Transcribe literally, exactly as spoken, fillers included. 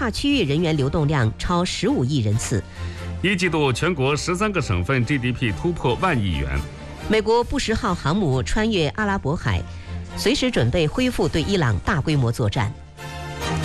跨区域人员流动量超十五亿人次。 一季度全国十三个省份 G D P 突破万亿元。 美国布什号航母穿越阿拉伯海，随时准备恢复对伊朗大规模作战。